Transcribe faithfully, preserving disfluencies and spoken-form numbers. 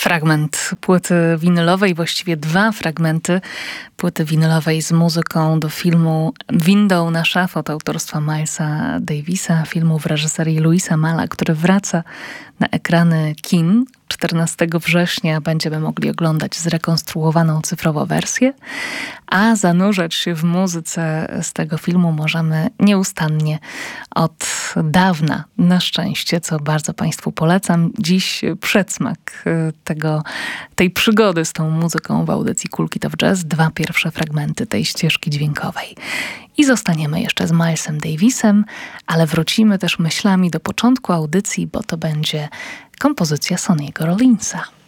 Fragment płyty winylowej, właściwie dwa fragmenty płyty winylowej z muzyką do filmu Window na szafot autorstwa Milesa Davisa, filmu w reżyserii Louisa Malla, który wraca na ekrany kin. czternastego września będziemy mogli oglądać zrekonstruowaną cyfrowo wersję, a zanurzać się w muzyce z tego filmu możemy nieustannie od dawna, na szczęście, co bardzo Państwu polecam. Dziś przedsmak tego, tej przygody z tą muzyką w audycji Cool Kid of Jazz, dwa pierwsze fragmenty tej ścieżki dźwiękowej. I zostaniemy jeszcze z Milesem Davisem, ale wrócimy też myślami do początku audycji, bo to będzie kompozycja Sonny'ego Rollinsa.